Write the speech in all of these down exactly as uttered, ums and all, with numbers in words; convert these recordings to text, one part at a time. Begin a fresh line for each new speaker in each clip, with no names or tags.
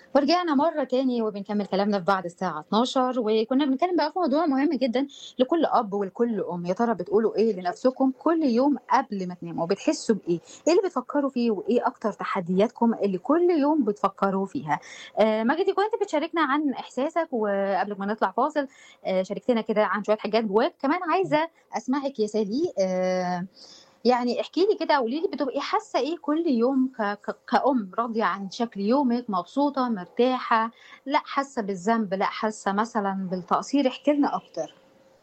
ورجعنا مرة تاني وبنكمل كلامنا في بعد الساعة اتناشر، وكنا بنتكلم بقى في موضوع مهم جدا لكل أب ولكل أم. يا ترى بتقولوا إيه لنفسكم كل يوم قبل ما تناموا؟ بتحسوا بإيه؟ إيه اللي بتفكروا فيه؟ وإيه أكتر تحدياتكم اللي كل يوم بتفكروا فيها؟ آه ماجدي، كنت بتشاركنا عن إحساسك، وقبل ما نطلع فاصل آه شاركتنا كده عن شوية حاجات جواك. كمان عايزة أسمعك يا سالي. آه يعني احكي لي كده، قولي لي بتبقي حاسة إيه كل يوم ك ك كأم؟ راضية عن شكل يومِك، مبسوطة، مرتاحة، لأ حاسة بالذنب، لأ حاسة مثلًا بالتقصير؟ احكي لنا أكتر.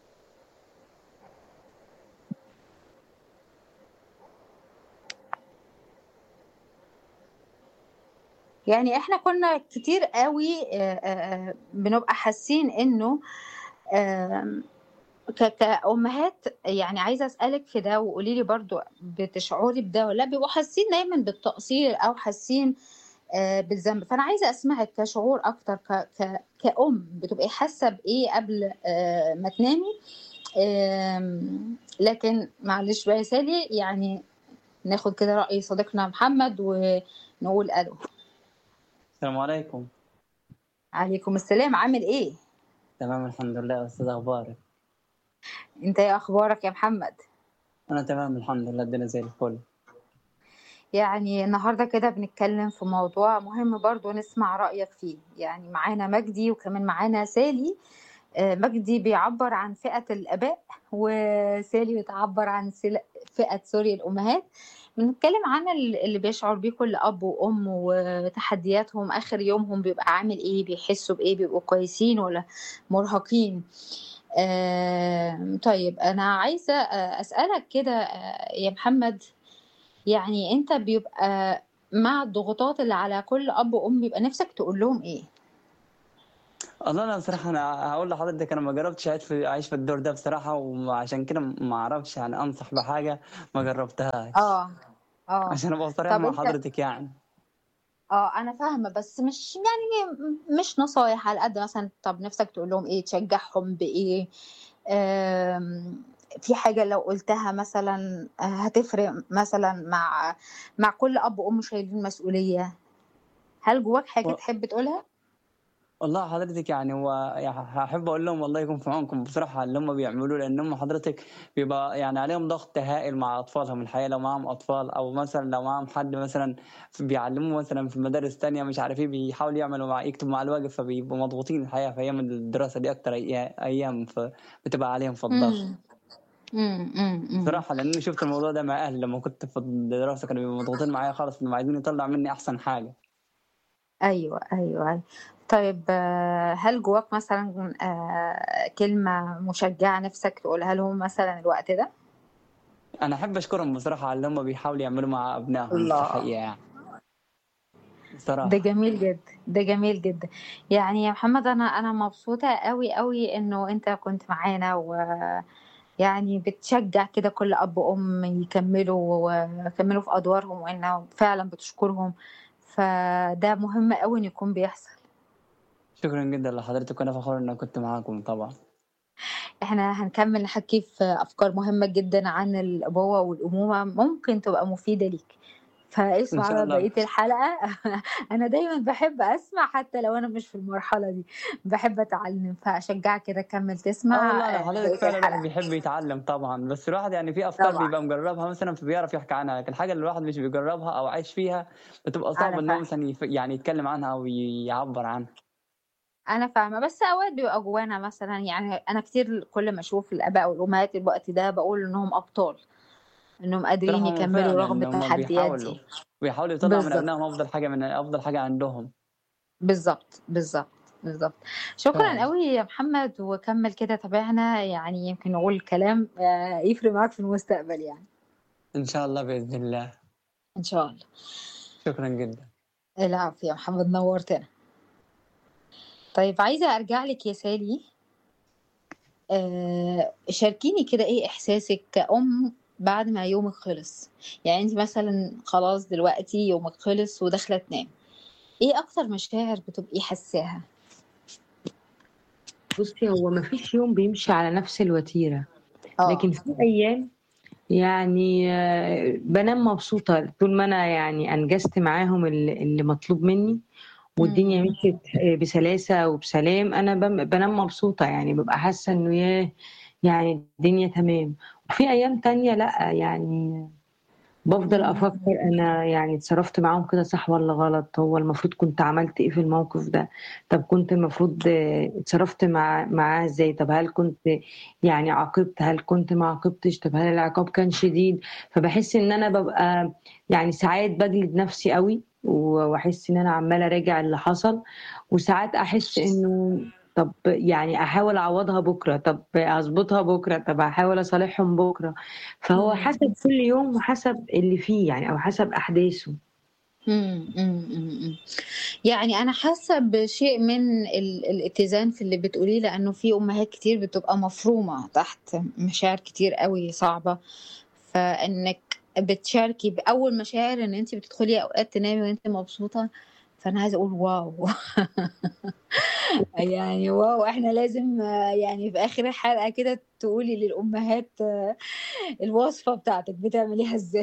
يعني إحنا كنا كتير أوي آآ آآ بنبقى حاسين إنه آمم ك كأمهات، يعني عايزة أسألِك في ده وقولي لي برضه بتشعري بده والّا لأ؟ بيبقوا حاسين دايمًا بالتقصير أو حاسين آآ بالذنب. فأنا عايزة أسمعِك كشعور أكتر، ك ك كأم بتبقي حاسة بإيه قبل آآ ما تنامي؟ آمم لكن معلش بقى يا سالي، يعني ناخد كده رأي صديقنا محمد ونقول ألو.
السلام عليكم.
عليكم السلام، عامل إيه؟
تمام الحمد لله، أستاذ أخبارك؟
أنت إيه أخبارك يا محمد؟
أنا تمام الحمد لله، الدنيا زي الفل.
يعني النهارده كده بنتكلم في موضوع مهم برضه نسمع رأيك فيه. يعني معانا مجدي وكمان معانا سالي. آآ مجدي بيعبّر عن فئة الآباء، وسالي بتعبّر عن سل فئة سوري الأمهات. بنتكلم عن ال اللي بيشعر بيه كل أب وأم، وتحدياتهم آخر يومهم بيبقى عامل إيه، بيحسّوا بإيه، بيبقوا كويسين والّا مرهقين. آمم طيب أنا عايزة أ أسألك كده آآ يا محمد، يعني أنت بيبقى مع الضغوطات اللي على كل أب وأم بيبقى نِفْسك تقول لهم إيه؟
والله أنا بصراحة أنا هاقول لحضرتك أنا ما جرّبتش أعيش في أعيش في الدور ده بصراحة، وعشان كده ما أعرفش يعني أنصح بحاجة ما جرّبتهاش،
آه، آه.
عشان أبقى صريح
طَب
مع
أنت
حضرتك يعني.
آه، أنا فاهمة، بس مش يعني م مش نصايح على قد مثلًا، طَب نِفْسك تقول لهم إيه، تشجّعهم بإيه؟ آمم، في حاجة لو قُلتها مثلًا هتفرق مثلًا مع مع كل أب وأم شايلين مسؤولية. هل جواك حاجة
و
تحب تقولها؟
والله حضرتك يعني هو ي هاحب أقول لهم والله يكون في عونكم بصراحة على اللي هم بيعملوه، لإن هم حضرتك بيبقى يعني عليهم ضغط هائل مع أطفالهم الحقيقة لو معاهم أطفال، أو مثلًا لو معاهم حد مثلًا ف بيعلموه مثلًا في مدارس تانية مش عارف إيه، بيحاولوا يعملوا مع يكتبوا مع الواجب، فبيبقوا مضغوطين الحقيقة في أيام الدراسة دي أكتر أي أيام ف بتبقى عليهم في الضغط.
إمم، إمم، إمم، إمم.
بصراحة لإني شُفت الموضوع ده مع أهلي لمّا كنت في الدراسة كانوا بيبقوا مضغوطين معايا خالص، بيبقوا عايزين يطلّعوا مني أحسن حاجة.
أيوه، أيوه، أيوه. طيب آه، هل جواك مثلًا آآ كلمة مشجّعة نِفْسك تقولها لهم مثلًا الوقت ده؟
أنا أحب أشكرهم بصراحة على اللي هم بيحاولوا يعملوه مع أبنائهم في
الله!
الحقيقة يعني،
ده
بصراحة.
جميل جدًا، ده جميل جدًا. يعني يا محمد، أنا أنا مبسوطة أوي، أوي إنه أنت كنت معانا، ويعني بتشجّع كده كل أب وأم يكمّلوا ويكمّلوا في أدوارهم، وإنه فعلًا بتشكرهم. فده مهم أوي إنه يكون بيحصل.
شكرًا جدًا لحضرتك وأنا فخور إن أنا كنت معاكم طبعًا.
إحنا هنكمّل نحكي في أفكار مهمة جدًا عن الأبوة والأمومة ممكن تبقى مفيدة ليك.
إن شاء
فاسمع بقى
الله.
بقية الحلقة. أنا دايمًا باحب أسمع حتى لو أنا مش في المرحلة دي، باحب أتعلم، فأشجّعك كده تكمّل
آه
تسمع
والله
آآ
حضرتك
بقية
فعلًا الواحد
الحلقة.
بيحب يتعلّم طبعًا، بس الواحد يعني في أفكار
طبعًا،
بيبقى مجرّبها مثلًا فبيعرف يحكي عنها، لكن الحاجة اللي الواحد مش بيجرّبها أو عايش فيها بتبقى صعبة
أنا
إن هو
فاهمة،
مثلًا يف يعني يتكلّم عنها أو يعبّر عنها.
أنا فاهمة، بس أوقات بيبقى جوانا مثلًا، يعني أنا كتير كل ما أشوف الآباء والأمهات الوقت ده باقول إنهم أبطال، إنهم قادرين
بصراحة هم
يكمّلوا رغم
فعلًا هم
التحديات
بيحاولوا،
دي.
بيحاولوا يطلّعوا من
بالضبط.
أبنائهم أفضل حاجة من أفضل حاجة عندهم.
بالضبط، بالضبط، بالضبط. شكرًا
فعلًا.
أوي يا محمد، وكمّل كده تابعنا، يعني يمكن نقول كلام آآ يفرق معاك في المستقبل يعني.
إن شاء الله بإذن الله.
إن شاء الله.
شكرًا جدًا.
العفو يا محمد، نوّرتنا. طيب عايزة أرجع لِك يا سالي. آآ شاركيني كده إيه إحساسِك كأم بعد ما يومِك خلص؟ يعني أنتِ مثلًا خلاص دلوقتي يومِك خلص وداخلة تنامي، إيه أكتر مشاعر بتبقي حاساها؟
بُصّي، هو ما فيش يوم بيمشي على نفس الوتيرة،
آه.
لكن في أيام يعني بانام مبسوطة طول ما أنا يعني أنجزت معاهم ال اللي مطلوب منّي، والدنيا
إمم.
مشيت آآ بسلاسة وبسلام، أنا بم بانام مبسوطة، يعني بابقى حاسة إنه ياه! يعني الدنيا تمام. وفي أيام تانية لأ، يعني بافضل
إمم.
أفكّر أنا يعني اتصرفت معاهم كده صح والّا غلط، هو المفروض كنت عملت إيه في الموقف ده، طب كنت المفروض اتصرفت مع معاه إزاي، طب هل كنت يعني عاقبت، هل كنت ما عاقبتش، طب هل العقاب كان شديد؟ فباحس إن أنا بابقى يعني ساعات باجلد نفسي أوي، و واحس إن أنا عمّالة أراجع اللي حصل، وساعات أحس إنه طب يعني أحاول أعوّضها بُكرة، طب أضبطها بُكرة، طب هاحاول أصالحهم بُكرة. فهو
إمم.
حسب كل يوم وحسب اللي فيه يعني أو حسب أحداثه.
إمم، إمم، إمم، إمم. يعني أنا حاسة بشيء من ال الاتزان في اللي بتقوليه، لأنه في أمهات كتير بتبقى مفرومة تحت مشاعر كتير أوي صعبة، فإنِّك بتشاركي بأول مشاعر إن أنتِ بتدخلي أوقات تنامي وأنتِ مبسوطة، فأنا عايزة أقول واو! يعني واو! إحنا لازم يعني في آخر الحلقة كده تقولي للأمهات الوصفة بتاعتِك بتعمليها إزاي؟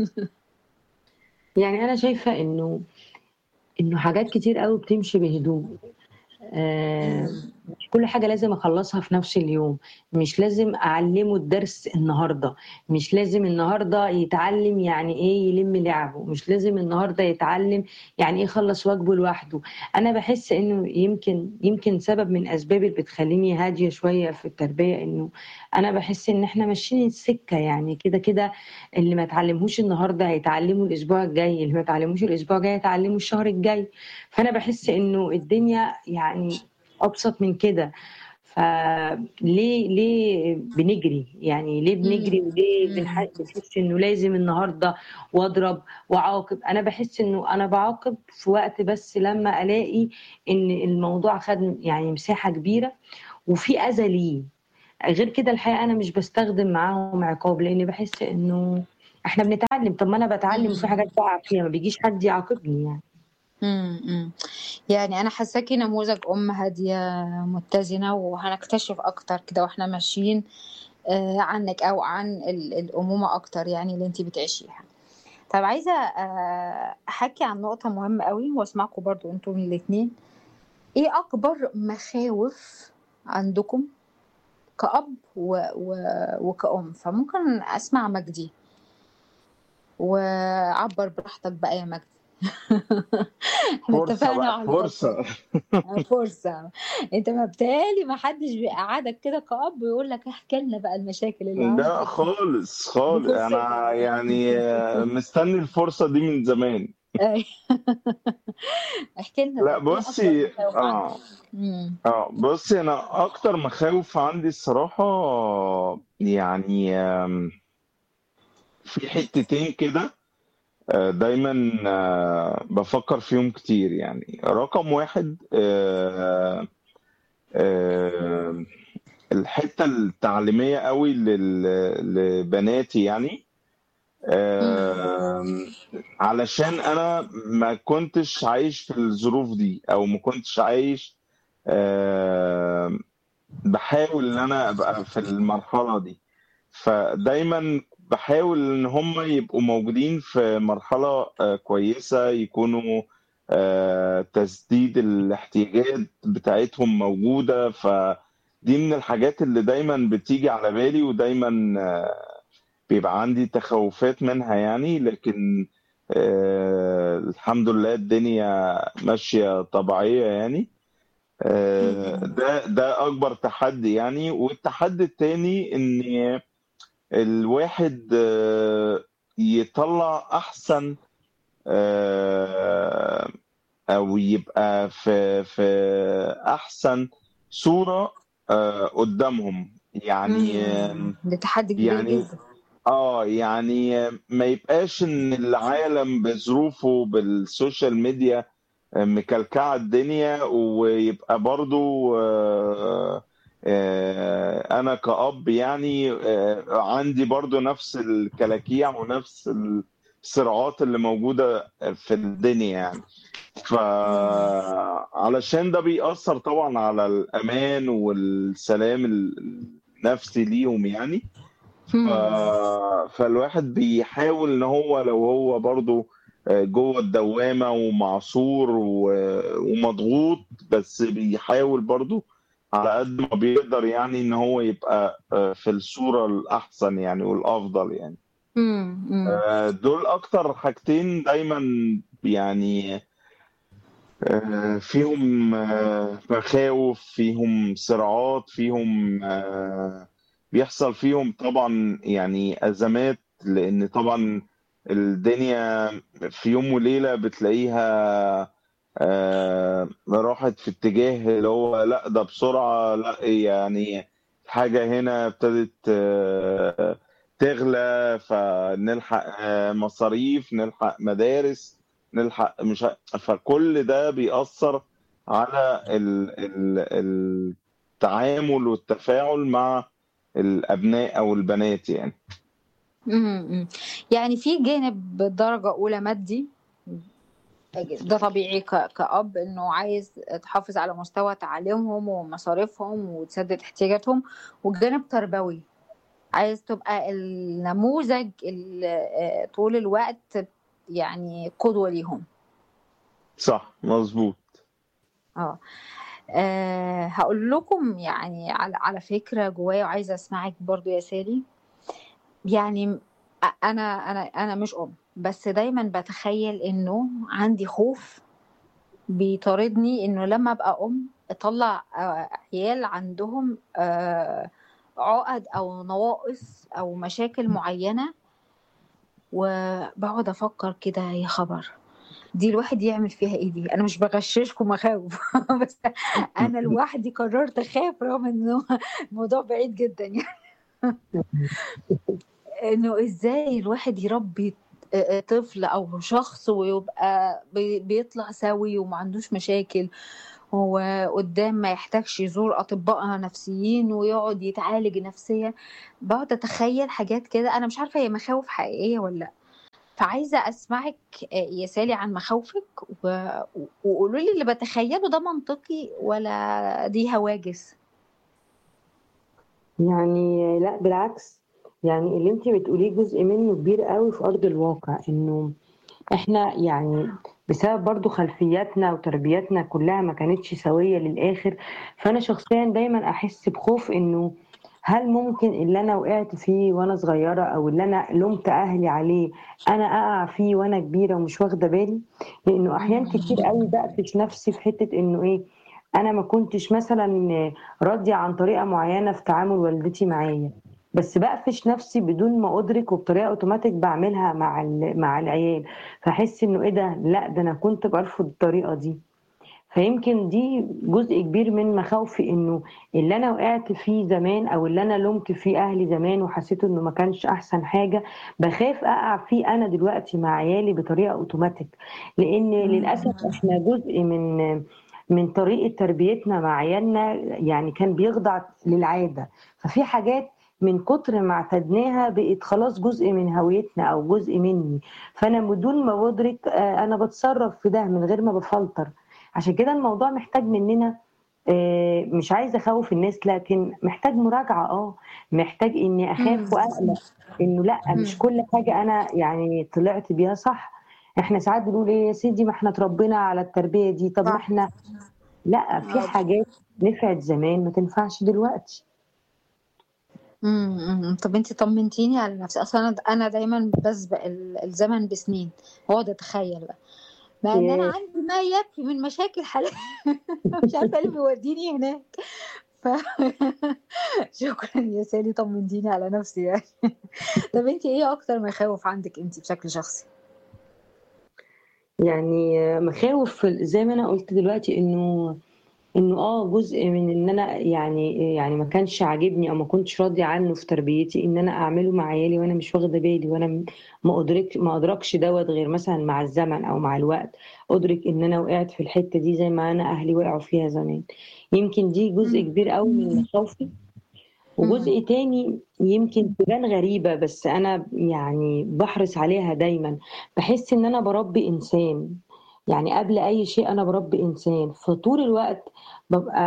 يعني أنا شايفة إنه إنه حاجات كتير أوي بتمشي بهدوء. آآ
إمم.
مش كل حاجة لازم أخلّصها في نفس اليوم، مش لازم أعلّمه الدرس النهارده، مش لازم النهارده يتعلّم يعني إيه يلِم لعبه، مش لازم النهارده يتعلّم يعني إيه يخلّص واجبه لوحده. أنا باحس إنه يمكن يمكن سبب من الأسباب اللي بتخلّيني هادية شوية في التربية، إنه أنا باحس إن إحنا ماشيين السكة، يعني كده، كده اللي ما اتعلّمهوش النهارده هيتعلّمه الأسبوع الجاي، اللي ما اتعلّموش الأسبوع الجاي هيتعلّمه الشهر الجاي. فأنا باحس إنه الدنيا يعني أبسط من كده. فليه ليه بنجري؟ يعني ليه بنجري
إمم،
وليه بنح
إمم.
بنحس إنه لازم النهارده وأضرب وأعاقب؟ أنا باحس إنه أنا باعاقب في وقت بس لمّا ألاقي إن الموضوع خَد يعني مساحة كبيرة وفي أذى ليه. غير كده الحقيقة أنا مش باستخدم معاهم عقاب، لإني باحس إنه إحنا بنتعلم، طب ما أنا باتعلم وفي
إمم.
حاجات باقع فيها، ما بيجيش حد يعاقبني يعني.
إمم، إمم. يعني أنا حاساكِ نموذج أم هادية متزنة، وهنكتشف أكتر كده وإحنا ماشيين آآ عنِّك أو عن ال الأمومة أكتر يعني اللي أنتِ بتعيشيها. طَب عايزة آآ أحكي عن نقطة مهمة أوي وأسمعكم برضه أنتم الاتنين، إيه أكبر مخاوف عندكم كأب و و وكأم؟ فممكن أسمع مجدي، وعبّر براحتك بقى يا مجدي. إحنا
فرصة
اتفقنا
بقى
على الأطفال.
فرصة.
آه، فرصة. أنت ما بيتهيأ لي ما حدش بيقعّدك كده كأب ويقول لك احكِ لنا بقى المشاكل اللي
لأ
عندك دي،
خالص،
دي
خالص. أنا
فرصتك.
يعني مستني الفرصة دي من زمان.
أيوه. احكِ لنا
لأ
بقى إيه أكبر
بُصّي
مخاوف عندك؟
آه،
إمم.
آه. بُصّي أنا أكتر مخاوف عندي الصراحة يعني آمم، في حتتين كده آآ دايمًا بافكّر فيهم كتير يعني. رقم واحد آآ آآ الحتّة التعليمية أوي لل لبناتي يعني.
إمم.
آمم، علشان أنا ما كنتش عايش في الظروف دي، أو ما كنتش عايش آمم، باحاول إن أنا أبقى في المرحلة دي. فدايمًا باحاول إن هُم يبقوا موجودين في مرحلة آآ كويسة، يكونوا آآ تسديد الاحتياجات بتاعتهم موجودة. فدي من الحاجات اللي دايمًا بتيجي على بالي، ودايمًا بيبقى عندي تخوّفات منها يعني. لكن آآ الحمد لله الدنيا ماشية طبيعية يعني. آآ
إمم.
ده ده أكبر تحدي يعني. والتحدي التاني إن الواحد آه، يطلّع أحسن آآ أو يبقى في في أحسن صورة آآ قدّامهم. يعني
إمم.
آمم
ده تحدي كبير
يعني
جدًا.
آه، يعني ما يبقاش إن العالم بظروفه بالسوشيال ميديا مكلكعة الدنيا، ويبقى برضه آآ آآ أنا كأب يعني آآ عندي برضه نفس الكلاكيع ونفس الصراعات اللي موجودة في الدنيا يعني.
إمم.
فعلشان ده بيأثّر طبعًا على الأمان والسلام ال النفسي ليهم يعني. ف
إمم.
فالواحد بيحاول إن هو لو هو برضه جوه الدوامة ومعصور و- ومضغوط، بس بيحاول برضو على قد ما بيقدر يعني ان هو يبقى في الصورة الأحسن يعني والأفضل يعني.
امم امم
دول أكتر حاجتين دايما يعني آه، فيهم آه، مخاوف، فيهم صراعات، فيهم آه، بيحصل فيهم طبعا يعني أزمات، لأن طبعا الدنيا في يوم وليلة بتلاقيها آه، راحت في اتجاه اللي هو لا ده بسرعة، لا يعني حاجة هنا ابتدت آه، تغلى، فنلحق آه، مصاريف، نلحق مدارس، نلحق مش ه- فكل ده بيأثر على ال- ال- التعامل والتفاعل مع الأبناء أو البنات يعني.
امم يعني في جانب درجة أولى مادي، ده طبيعي ك- كأب إنه عايز تحافظ على مستوى تعليمهم ومصاريفهم وتسدد احتياجاتهم، وجانب تربوي عايز تبقى النموذج اللي طول الوقت يعني قدوة ليهم.
صح، مظبوط.
اه آه، هقول لكم يعني على على فكرة جوايا، وعايزة اسمعك برضو يا سالي. يعني انا انا انا مش ام، بس دايما بتخيل انه عندي خوف بيطاردني، انه لما ابقى ام اطلع آه، عيال عندهم آه، عقد او نواقص او مشاكل معينة، وبقعد افكر كده يا خبر، دي الواحد يعمل فيها ايه دي. انا مش بغششكم مخاوف بس انا لوحدي قررت اخاف، رغم انه الموضوع بعيد جدا يعني. انه ازاي الواحد يربي طفل او شخص ويبقى بي- بيطلع سوي وما عندوش مشاكل، وقدام ما يحتاجش يزور اطباء نفسيين ويقعد يتعالج نفسيا. بقعد اتخيل حاجات كده، انا مش عارفة هي مخاوف حقيقية ولا لا. فعايزة أسمعك يا سالي عن مخاوفك، و... وقولوا لي اللي بتخيله ده منطقي ولا دي هواجس.
يعني لا بالعكس، يعني اللي انت بتقوليه جزء منه كبير قوي في ارض الواقع، انه احنا يعني بسبب برضو خلفياتنا وتربياتنا كلها ما كانتش سوية للآخر. فأنا شخصيا دايما أحس بخوف إنه هل ممكن اللي أنا وقعت فيه وأنا صغيرة أو اللي أنا لومت أهلي عليه أنا أقع فيه وأنا كبيرة ومش واخدة بالي؟ لأنه أحيان كتير قوي بقفش نفسي في حتة إنه إيه، أنا ما كنتش مثلا راضية عن طريقة معينة في تعامل والدتي معايا، بس بقفش نفسي بدون ما أدرك وبطريقة أوتوماتيك بعملها مع مع العيال. فاحس انه ايه ده، لا ده انا كنت برفض الطريقه دي. فيمكن دي جزء كبير من مخاوفي، انه اللي انا وقعت فيه زمان او اللي انا لومت فيه اهلي زمان وحسيت انه ما كانش احسن حاجه، بخاف اقع فيه انا دلوقتي مع عيالي بطريقه اوتوماتيك. لان للاسف احنا جزء من من طريقه تربيتنا مع عيالنا يعني كان بيخضع للعاده. ففي حاجات من كتر ما اعتدناها بقت خلاص جزء من هويتنا او جزء مني، فانا بدون ما بدرك آه، انا بتصرف في ده من غير ما بفلتر. عشان كده الموضوع محتاج مننا آه، مش عايزه اخوف الناس، لكن محتاج مراجعه، اه محتاج اني اخاف واقلق انه لا مش كل حاجه انا يعني طلعت بيها صح. احنا ساعات بنقول ايه يا سيدي، ما احنا اتربينا على التربيه دي، طب ما
صح.
احنا لا، في حاجات نفعت زمان ما تنفعش دلوقتي.
امم طب انتي طمنتيني على نفسي. اصلا انا أنا دايما بسبق ال- الزمن بسنين، واقعد اتخيل بقى مع ان انا
ياه.
عندي ما يكفي من مشاكل حاليا. مش عارفه ايه اللي بيوديني هناك. ف شكرا يا سالي، طمنتيني على نفسي يعني. طب انتي ايه اكتر مخاوف عندك انتي بشكل شخصي؟
يعني مخاوف زي ما انا قلت دلوقتي، انه انه اه جزء من ان انا يعني يعني ما كانش عاجبني او ما كنتش راضيه عنه في تربيتي ان انا اعمله مع عيالي وانا مش واخده بالي، وانا ما ادرك ما ادركش دوت غير مثلا مع الزمن او مع الوقت، ادرك ان انا وقعت في الحته دي زي ما انا اهلي وقعوا فيها زمان. يمكن دي جزء
امم
كبير قوي من مخاوفي.
امم
وجزء تاني يمكن تبان غريبة بس أنا يعني بحرص عليها دايما، بحس إن أنا بربي إنسان. يعني قبل أي شيء أنا بربي إنسان، فطول الوقت ببقى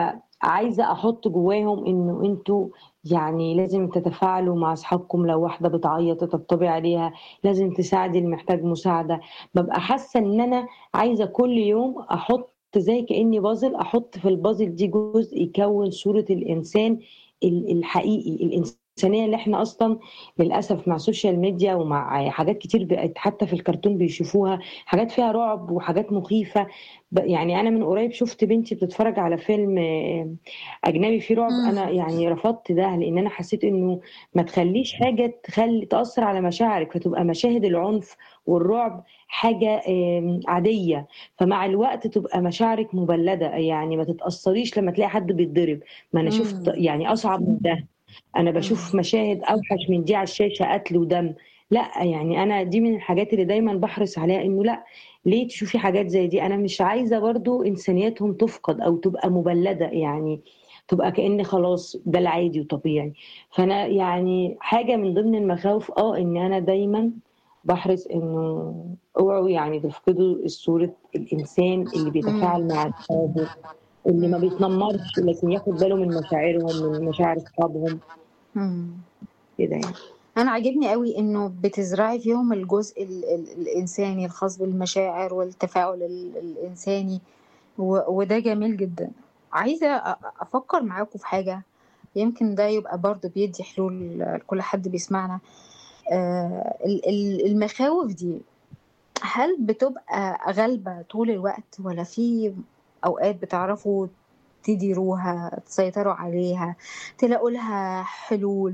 عايزة أحط جواهم إنه أنتوا يعني لازم تتفاعلوا مع أصحابكم، لو واحدة بتعيط تطبطبي عليها، لازم تساعدي اللي محتاج مساعدة. بابقى حاسة إن أنا عايزة كل يوم أحط زي كأني بازل، أحط في البازل دي جزء يكون صورة الإنسان ال- الحقيقي، الإنسانية اللي إحنا أصلا للأسف مع السوشيال ميديا ومع حاجات كتير بقت حتى في الكرتون بيشوفوها حاجات فيها رعب وحاجات مخيفة. ب- يعني أنا من قريب شفت بنتي بتتفرج على فيلم آه، أجنبي فيه رعب، أنا
مم.
يعني رفضت ده لأن أنا حسيت إنه ما تخليش حاجة تخلي تأثر على مشاعرك، فتبقى مشاهد العنف والرعب حاجة آم، عادية، فمع الوقت تبقى مشاعرك مبلدة، يعني ما تتأثريش لما تلاقي حد بيتضرب. ما أنا شفت
مم.
يعني أصعب من ده، انا بشوف
مم.
مشاهد اوحش من دي على الشاشه، قتل ودم. لا يعني انا دي من الحاجات اللي دايما بحرص عليها، انه لا، ليه تشوفي حاجات زي دي؟ انا مش عايزه برضو انسانياتهم تفقد او تبقى مبلده، يعني تبقى كأن خلاص ده العادي وطبيعي. فانا يعني حاجه من ضمن المخاوف اه ان انا دايما بحرص انه اوعوا يعني تفقدوا صوره الانسان اللي
مم.
بيتفاعل مع اصحابه، اللي ما بيتنمرش لكن ياخد باله من مشاعرهم، من مشاعر اصحابهم
مم.
كده يعني.
انا عاجبني قوي انه بتزرعي فيهم الجزء ال ال الانساني الخاص بالمشاعر والتفاعل ال الانساني، و- وده جميل جدا. عايزة أ- افكر معاكم في حاجة، يمكن ده يبقى برضو بيدي حلول لكل حد بيسمعنا. آه، ال- ال- المخاوف دي هل بتبقى غالبة طول الوقت، ولا في اوقات بتعرفوا تديروها، تسيطروا عليها، تلاقوا لها حلول؟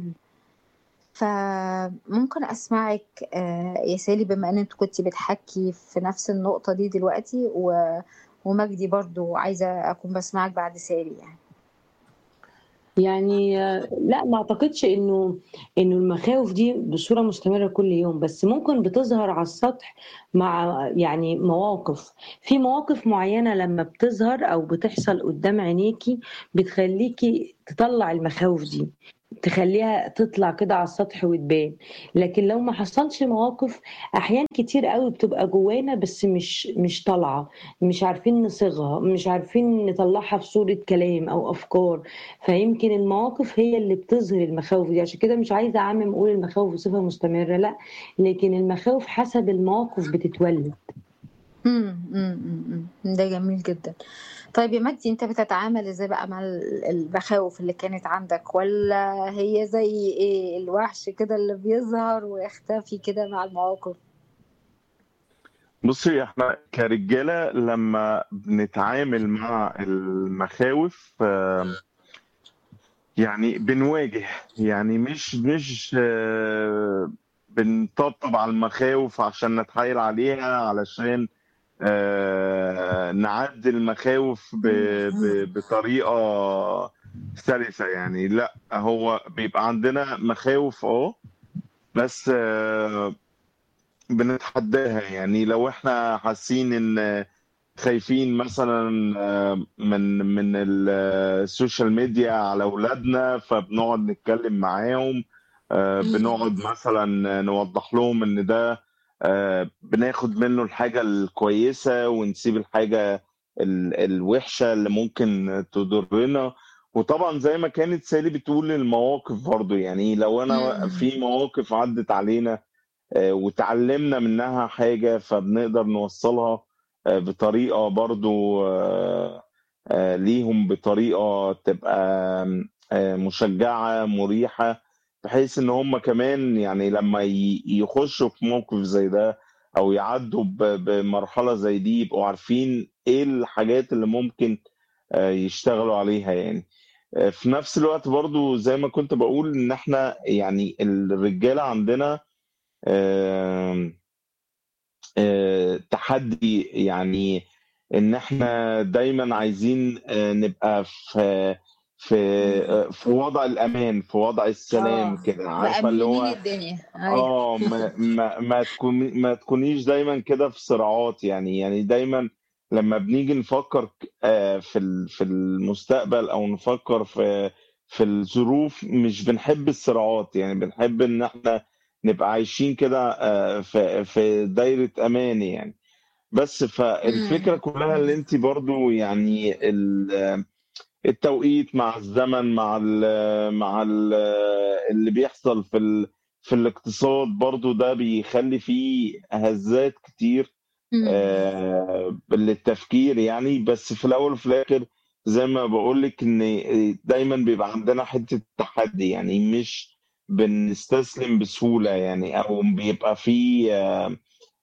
فممكن أسمعك آه، يا سالي، بما أن أنت كنت بتحكي في نفس النقطة دي دلوقتي، و... ومجدي برضو عايزة أكون بسمعك بعد سالي يعني.
يعني آه، لا ما اعتقدش انه انه المخاوف دي بصوره مستمره كل يوم، بس ممكن بتظهر على السطح مع يعني مواقف، في مواقف معينه لما بتظهر او بتحصل قدام عينيكي بتخليكي تطلع المخاوف دي، تخليها تطلع كده على السطح وتبان. لكن لو ما حصلش مواقف، احيان كتير قوي بتبقى جوانا بس مش مش طالعه، مش عارفين نصيغها، مش عارفين نطلعها في صوره كلام او افكار. فيمكن المواقف هي اللي بتظهر المخاوف دي، عشان كده مش عايزه اعمم اقول المخاوف بصفه مستمره، لا، لكن المخاوف حسب المواقف بتتولد.
مم، مم، مم، مم. ده جميل جدا. طيب يا مجدي، انت بتتعامل ازاي بقى مع ال- المخاوف اللي كانت عندك، ولا هي زي ايه الوحش كده اللي بيظهر ويختفي كده مع المواقف؟
بصي، احنا كرجالة لما بنتعامل مع المخاوف آم، يعني بنواجه، يعني مش مش آه، بنطبطب على المخاوف عشان نتحايل عليها علشان آه، نعدي المخاوف ب- ب- بطريقة سلسة. يعني لا، هو بيبقى عندنا مخاوف اه بس آه، بنتحداها. يعني لو احنا حاسين ان خايفين مثلا آه، من من ال- السوشيال ميديا على اولادنا، فبنقعد نتكلم معاهم، آه، بنقعد مثلا نوضح لهم ان ده آه، بناخد منه الحاجة الكويسة ونسيب الحاجة ال- الوحشة اللي ممكن تضرنا. وطبعا زي ما كانت سالي بتقول، المواقف برضو، يعني لو انا
مم.
في مواقف عدت علينا آه، وتعلمنا منها حاجة، فبنقدر نوصلها آه، بطريقة برضو آه، آه، ليهم، بطريقة تبقى آه، مشجعة مريحة، بحيث ان هم كمان يعني لما ي- يخشوا في موقف زي ده او يعدوا ب- بمرحلة زي دي، يبقوا عارفين ايه الحاجات اللي ممكن آه، يشتغلوا عليها يعني. آه، في نفس الوقت برضو زي ما كنت بقول ان احنا يعني الرجالة عندنا آم، آه، تحدي، يعني ان احنا دايما عايزين آه، نبقى في في آه، في وضع الامان، في وضع السلام
اه،
كده، عارفه اللي
مأمنين
هو
الدنيا، ايوه.
اه ما ما ما تكون ما تكونيش دايما كده في صراعات. يعني يعني دايما لما بنيجي نفكر آه، في ال- في المستقبل او نفكر في في الظروف، مش بنحب الصراعات، يعني بنحب ان احنا نبقى عايشين كده آه، في في دايرة امان يعني. بس فالفكرة
مم.
كلها اللي انت برضو يعني التوقيت مع الزمن مع ال مع ال اللي بيحصل في ال في الاقتصاد برضو، ده بيخلي فيه هزات كتير
مم.
آه، للتفكير يعني. بس في الاول وفي الاخر زي ما بقول لك ان دايما بيبقى عندنا حته تحدي، يعني مش بنستسلم بسهوله يعني، او بيبقى فيه آه،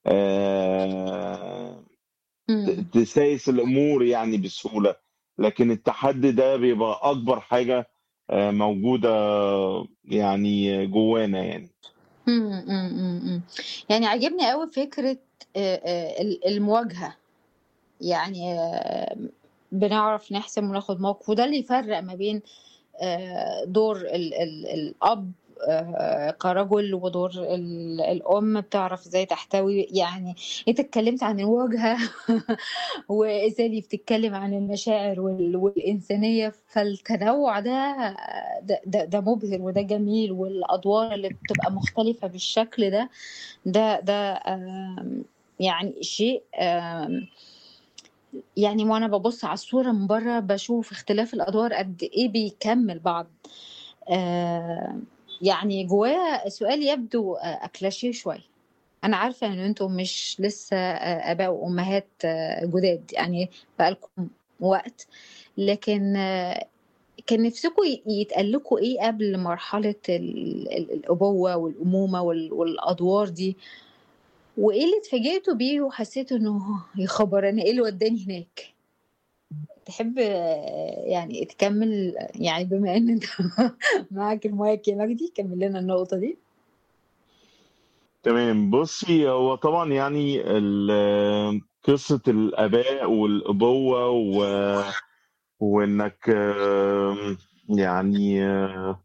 آه، ت-
مم.
تسايس الامور يعني بسهوله. لكن التحدي ده بيبقى اكبر حاجه آه، موجوده يعني جوانا يعني.
مم. مم. مم. يعني عجبني قوي فكرة آه، آه، ال- المواجهة. يعني آه، بنعرف نحسم وناخد موقف، وده اللي يفرق ما بين آه، دور ال ال الأب آه، كرجل، ودور ال- الأم بتعرف ازاي تحتوي. يعني انت اتكلمت عن الواجهة وإزاي بتتكلم عن المشاعر وال- والإنسانية، فالتنوع ده ده, ده, ده مبهر وده جميل، والأدوار اللي بتبقى مختلفة بالشكل ده ده ده آم، يعني شيء آم، يعني وانا ببص على الصورة من بره بشوف اختلاف الأدوار قد ايه بيكمل بعض. آه، يعني جواه سؤال يبدو آه، كلاشيه شوية. أنا عارفة إن أنتم مش لسه آه، آباء وأمهات آه، جداد، يعني بقالكم وقت، لكن آه، كان نفسكم ي- يتقال لكم إيه قبل مرحلة ال- ال- الأبوة والأمومة وال- والأدوار دي، وإيه اللي اتفاجئتوا بيه وحسيتوا إنه يا خبر أنا إيه اللي وداني هناك؟ تحب آه، يعني تكمل، يعني بما إن أنت معاك المايك يا مجدي، كمل لنا النقطة دي.
تمام. بصي، هو طبعا يعني ال- قصة الآباء والأبوة و... وإنك آم، يعني آه،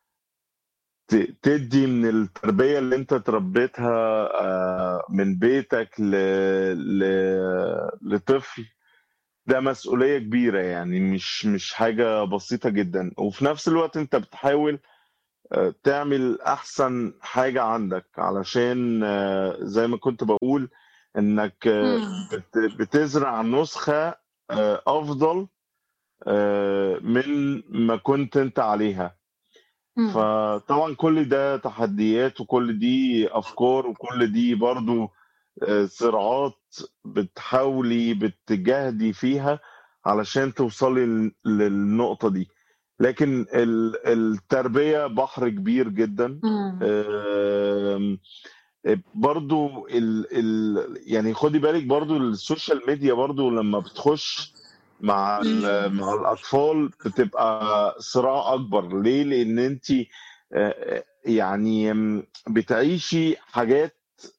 ت- تدي من التربية اللي أنت تربيتها آه، من بيتك ل... ل... لطفل. ده مسؤولية كبيرة يعني، مش مش حاجة بسيطة جدا. وفي نفس الوقت أنت بتحاول آه، تعمل احسن حاجة عندك، علشان آه، زي ما كنت بقول انك آه،
مم.
بت- بتزرع نسخة آه، افضل آه، من ما كنت انت عليها.
مم.
فطبعا كل ده تحديات، وكل دي افكار، وكل دي برضو آه، صراعات بتحاولي بتجاهدي فيها علشان توصلي لل- للنقطة دي. لكن ال- التربية بحر كبير جدا.
مم.
آم، برضو ال ال يعني خدي بالك برضو السوشيال ميديا برضو لما بتخش مع ال-
مم.
مع الأطفال بتبقى صراع أكبر. ليه؟ لأن أنت آه، يعني بتعيشي حاجات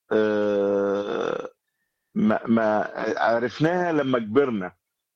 آه، ما ما عرفناها لما كبرنا.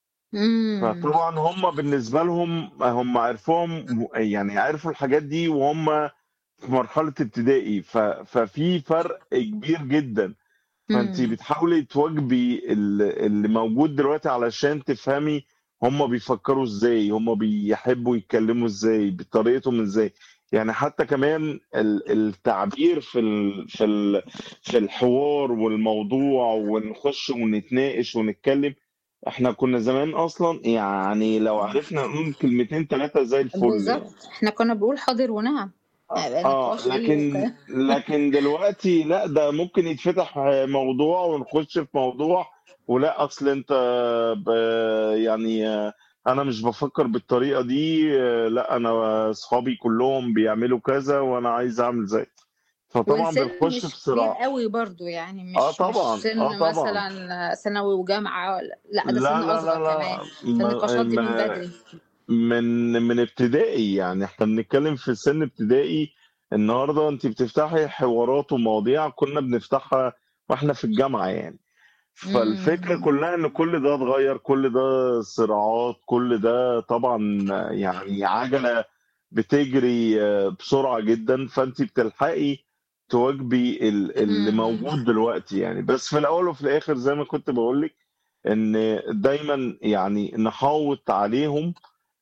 مم.
فطبعا هم بالنسبة لهم هم عرفوهم، يعني عرفوا الحاجات دي وهم في مرحلة ابتدائي. ف- ففي فرق كبير جدا. فانت
مم.
بتحاولي تواجبي ال- اللي موجود دلوقتي علشان تفهمي هم بيفكروا ازاي، هم بيحبوا يتكلموا ازاي، بطريقتهم ازاي. يعني حتى كمان ال- التعبير في ال في ال في الحوار والموضوع، ونخش ونتناقش ونتكلم. احنا كنا زمان اصلا يعني لو عرفنا نقول كلمتين ثلاثة زي الفل
بالظبط،
يعني.
احنا كنا بنقول حاضر ونعم، هيبقى
اه،
نقاش ايه
لكن
وكده.
لكن دلوقتي لا، ده ممكن يتفتح موضوع ونخش في موضوع. ولا اصل انت ب يعني آه، انا مش بفكر بالطريقة دي. آه، لا، انا اصحابي كلهم بيعملوا كذا وانا عايز اعمل زي. فطبعا
والسن
بنخش في
مش كبير
صراع.
قوي برضو، يعني
اه
مش مش
طبعا، اه
سن
طبعا.
مثلا ثانوي وجامعة ولا- لا ده
لا
سن
لا لا
اصغر كمان،
لا.
فالنقاشات
م-
دي من
م-
بدري.
من من ابتدائي يعني، احنا بنتكلم في سن ابتدائي. النهارده انت بتفتحي حوارات ومواضيع كنا بنفتحها واحنا في الجامعة يعني. فالفكرة
مم.
كلها ان كل ده اتغير، كل ده صراعات، كل ده طبعا يعني عجلة بتجري آه، بسرعة جدا. فانت بتلحقي تواجبي ال- اللي
مم.
موجود دلوقتي يعني. بس في الاول وفي الاخر زي ما كنت بقولك ان دايما يعني نحاوط عليهم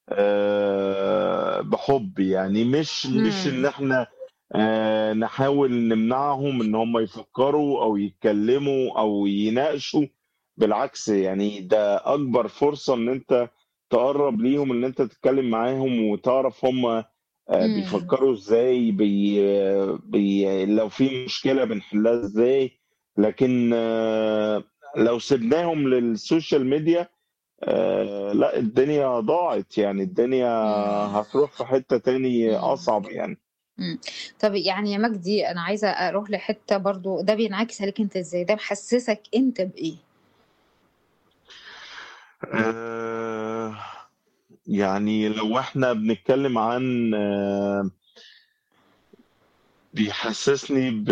آه، بحب يعني. مش مش ان
مم.
احنا آه، نحاول نمنعهم ان هم يفكروا او يتكلموا او يناقشوا. بالعكس يعني، ده اكبر فرصة ان انت تقرب ليهم ان انت تتكلم معاهم وتعرف هم آه،
امم
بيفكروا ازاي، بي بي لو في مشكلة بنحلها ازاي. لكن آه، لو سيبناهم للسوشيال ميديا، آه، لا الدنيا ضاعت، يعني الدنيا
امم
هتروح في حتة تاني
امم
أصعب يعني.
امم طب يعني يا مجدي، انا عايزه اروح لحته برضو، ده بينعكس عليك انت ازاي؟ ده محسسك انت بايه؟
آه، يعني لو احنا بنتكلم عن آه، بيحسسني ب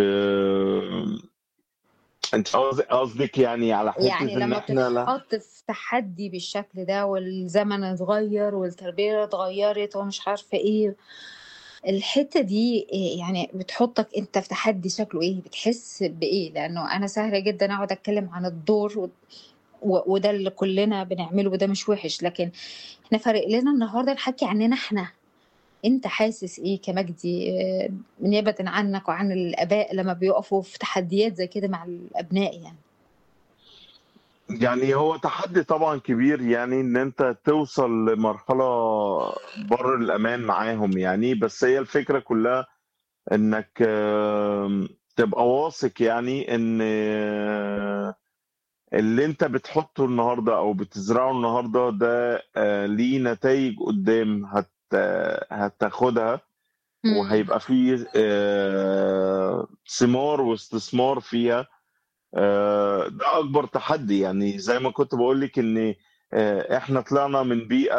انت قصد- قصدك يعني على حتة
يعني
ان
لما
احنا لا.
بتتحط في تحدي بالشكل ده، والزمن اتغير والتربيه اتغيرت ومش عارفه ايه، الحتة دي إيه يعني؟ بتحطك انت في تحدي شكله ايه؟ بتحس بايه؟ لانه انا سهلة جدا اقعد اتكلم عن الدور و... و... وده اللي كلنا بنعمله وده مش وحش، لكن احنا فارق لنا النهاردة نحكي عننا احنا. انت حاسس ايه كمجدي، آه، نيابة عنك وعن الاباء لما بيقفوا في تحديات زي كده مع الابناء يعني؟
يعني هو تحدي طبعا كبير، يعني ان انت توصل لمرحلة بر الامان معاهم يعني. بس هي الفكرة كلها انك آم، تبقى واثق يعني ان آه، اللي انت بتحطه النهارده او بتزرعه النهارده ده آه، ليه نتائج قدام هت آه، هتاخدها،
امم
وهيبقى فيه آه، ثمار واستثمار فيها. آه، ده اكبر تحدي، يعني زي ما كنت بقول لك ان آه، احنا طلعنا من بيئة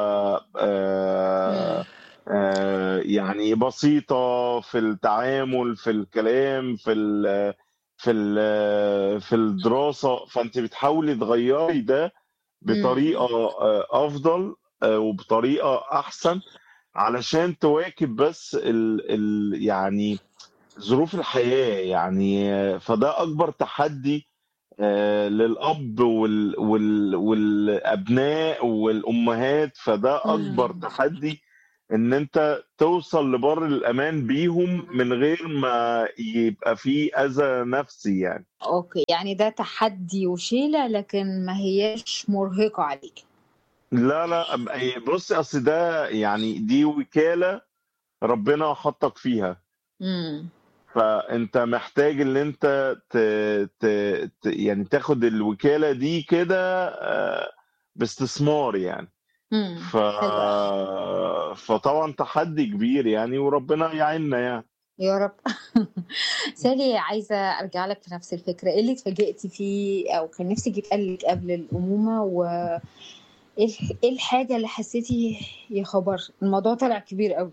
امم
آه، آه، يعني بسيطة في التعامل، في الكلام، في ال في ال في الدراسة. فانت بتحاولي تغيري ده بطريقة
امم
آه، افضل آه، وبطريقة احسن، علشان تواكب بس ال ال يعني ظروف الحياة يعني. آه، فده أكبر تحدي آه، للأب وال وال والأبناء والأمهات. فده أكبر
امم
تحدي إن أنت توصل لبر الأمان بيهم من غير ما يبقى فيه أذى نفسي يعني.
اوكي، يعني ده تحدي وشيلة لكن ما هياش مرهقة عليك.
لا لا، أم- بص، أصل ده يعني دي وكالة ربنا حطك فيها.
امم
فانت محتاج ان انت ت... ت... ت... يعني تاخد الوكالة دي كده آه، باستثمار يعني.
امم
ف...
حلو قوي.
فطبعا تحدي كبير يعني، وربنا يعيننا يعني.
يا رب. سالي، عايزة أرجع لك في نفس الفكرة. إيه اللي اتفاجئتي فيه أو كان نفسك يتقال لك قبل الأمومة؟ وإيه الح- إيه الحاجة اللي حسيتي يا خبر الموضوع طلع كبير قوي؟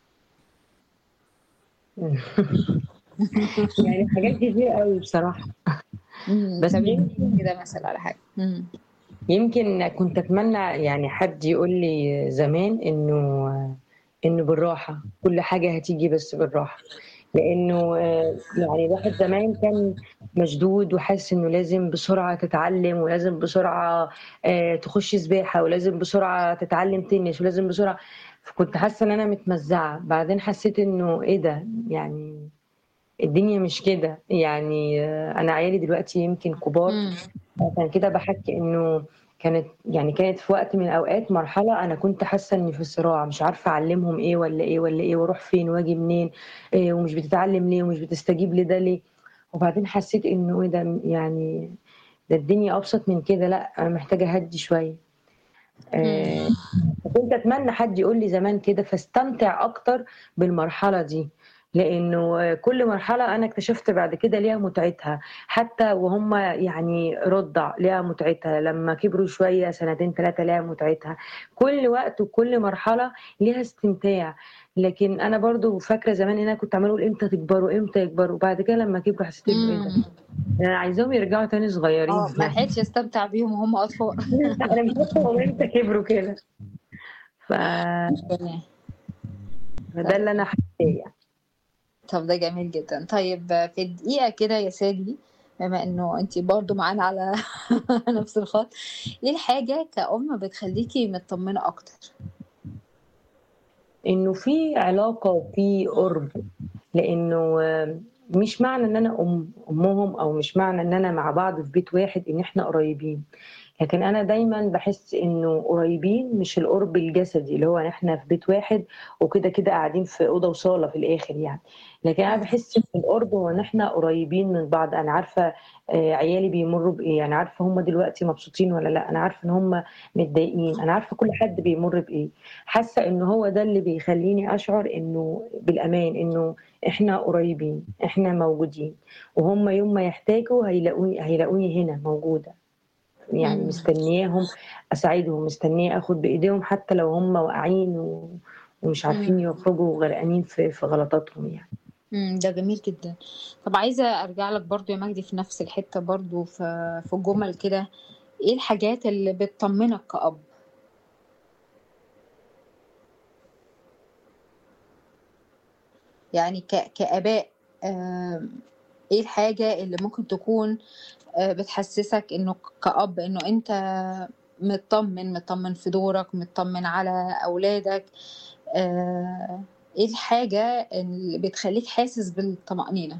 يعني حاجات كتير قوي بصراحة.
امم
بس
طب اديني
يمكن
كده مثل على حاجة. امم
يمكن كنت اتمنى يعني حد يقول لي زمان انه انه بالراحة، كل حاجة هتيجي بس بالراحة. لانه آه، يعني الواحد زمان كان مشدود وحاسس انه لازم بسرعة تتعلم، ولازم بسرعة آه، تخش سباحة، ولازم بسرعة تتعلم تنس، ولازم بسرعة. فكنت حاسة ان انا متمزعة. بعدين حسيت انه ايه ده يعني، الدنيا مش كده يعني. آه، انا عيالي دلوقتي يمكن كبار.
امم
عشان كده بحكي انه كانت يعني كانت في وقت من الاوقات مرحله انا كنت حاسه اني في صراع، مش عارفه اعلمهم ايه ولا ايه ولا ايه، واروح فين واجي منين، إيه ومش بتتعلم ليه ومش بتستجيب لده ليه. وبعدين حسيت انه ايه ده يعني، ده الدنيا ابسط من كده، لا انا محتاجه اهدي شويه. آه،
امم
كنت اتمنى حد يقول لي زمان كده فاستمتع اكتر بالمرحله دي. لانه كل مرحله انا اكتشفت بعد كده ليها متعتها، حتى وهم يعني رضع ليها متعتها، لما كبروا شويه سنتين ثلاثه ليها متعتها. كل وقت وكل مرحله ليها استمتاع. لكن انا برضو فاكره زمان ان انا كنت عماله اقول امتى تكبروا امتى يكبروا، وبعد كده لما كبروا حسيت انه ايه ده،
امم
انا عايزاهم يرجعوا تاني
اه،
صغيرين
ما
يعني.
لحقتش استمتع بيهم وهم اطفال.
انا مش عارفه هم امتى كبروا كده. ف
تمام.
فده
طيب.
اللي انا حاساه يعني.
طب ده جميل جدا. طيب في دقيقة كده يا سالي، بما انه انتي برضو معانا على نفس الخط، ايه الحاجة كأم بتخليكي مطمنة اكتر؟
انه في علاقه وفي قرب. لانه آه، مش معنى ان انا ام امهم، او مش معنى ان انا مع بعض في بيت واحد ان احنا قريبين. لكن انا دايما بحس انه قريبين مش القرب الجسدي اللي هو احنا في بيت واحد وكده كده قاعدين في اوضه وصاله في الاخر يعني. لكن انا بحس ان القرب هو ان احنا قريبين من بعض. انا عارفه آه، عيالي بيمروا بايه، انا عارفه هم دلوقتي مبسوطين ولا لا، انا عارفه ان هم متضايقين، انا عارفه كل حد بيمر بايه. حاسه ان هو ده اللي بيخليني اشعر انه بالامان، انه احنا قريبين، احنا موجودين، وهم يوم ما يحتاجوا هيلاقوني هيلاقوني هنا موجوده. يعني
مم.
مستنياهم اساعدهم، مستنيه اخد بايديهم حتى لو هم واقعين و... ومش عارفين
مم.
يخرجوا غرقانين في في غلطاتهم يعني.
مم. ده جميل جدا. طب عايزة أرجع لك برضو يا مجدي في نفس الحتة برضو في في جمل كده، إيه الحاجات اللي بتطمنك كأب؟ يعني ك... كآباء، آم، إيه الحاجة اللي ممكن تكون آه، بتحسسك إنه كأب إنه أنت مطمن مطمن في دورك، مطمن على أولادك؟ آه، إيه الحاجة اللي بتخليك حاسس بالطمأنينة؟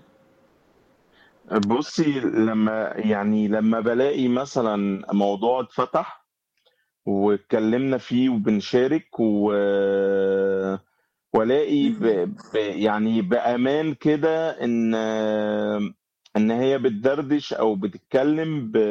بصي، لما يعني لما بلاقي مثلا موضوع اتفتح واتكلمنا فيه وبنشارك و... والاقي ب...
مم.
ب... يعني بامان كده ان ان هي بتدردش او بتتكلم ب...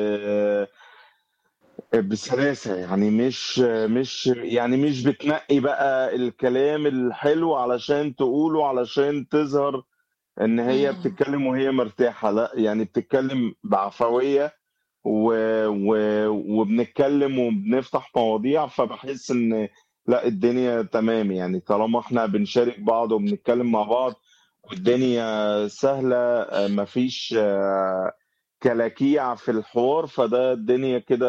بسلاسة، يعني مش مش يعني مش بتنقي بقى الكلام الحلو علشان تقوله علشان تظهر ان هي
مم.
بتتكلم وهي مرتاحة. لا، يعني بتتكلم بعفوية و... و... وبنتكلم وبنفتح مواضيع، فبحس ان لا، الدنيا تمام. يعني طالما احنا بنشارك بعض وبنتكلم مع بعض والدنيا سهلة، آه، مفيش آه، كلاكيع في الحوار، فده الدنيا كده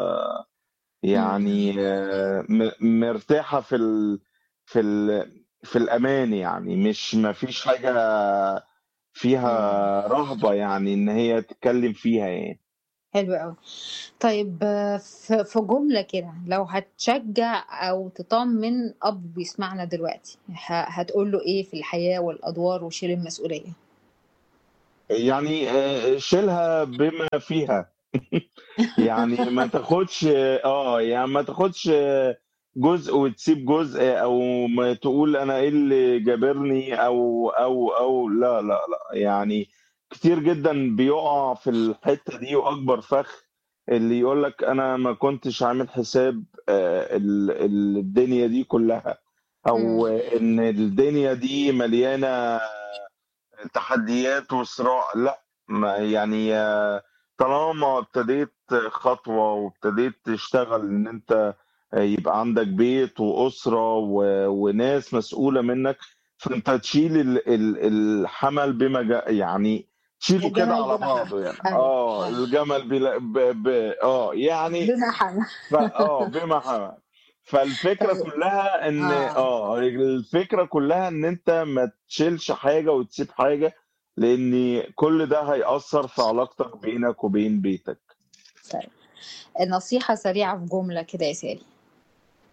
مم.
يعني آه، م- مرتاحة في ال... في ال... في الأمان. يعني مش مفيش حاجة
مم.
فيها رهبة يعني إن هي تتكلم فيها يعني.
حلو قوي. طيب، آه، في في جملة كده، لو هتشجع أو تطمن أب بيسمعنا دلوقتي، ه- هتقول له إيه في الحياة والأدوار وشيل المسؤولية؟
يعني آه، شيلها بما فيها. يعني ما تاخدش اه يعني ما تاخدش جزء وتسيب جزء، او ما تقول انا ايه اللي جابرني او او او لا لا لا. يعني كتير جدا بيقع في الحتة دي، واكبر فخ اللي يقول لك انا ما كنتش عامل حساب آه، ال- ال- الدنيا دي كلها،
مم.
او ان الدنيا دي مليانة تحديات وصراع. لا، ما يعني آه، طالما ابتديت خطوة وابتديت تشتغل ان انت آه، يبقى عندك بيت وأسرة و- وناس مسؤولة منك، فانت تشيل ال- ال- الحمل بما جاء، يعني تشيله كده
الجمال
على
بمحل.
بعضه. يعني
أيوة
اه
أيوة.
الجمل بلا ب ب اه يعني
بمحل.
فا اه بما حمل. فالفكرة
طيب.
كلها ان
آه
اه الفكرة كلها ان انت ما تشيلش حاجة وتسيب حاجة، لان كل ده هيأثر في علاقتك بينك وبين بيتك.
طيب، النصيحة سريعة في جملة كده يا ساري.